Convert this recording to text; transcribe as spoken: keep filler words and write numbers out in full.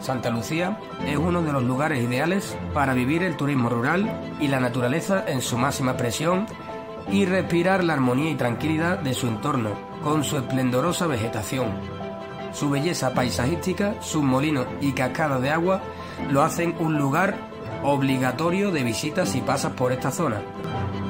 Santa Lucía es uno de los lugares ideales para vivir el turismo rural y la naturaleza en su máxima expresión y respirar la armonía y tranquilidad de su entorno, con su esplendorosa vegetación. Su belleza paisajística, sus molinos y cascadas de agua lo hacen un lugar obligatorio de visita si pasas por esta zona.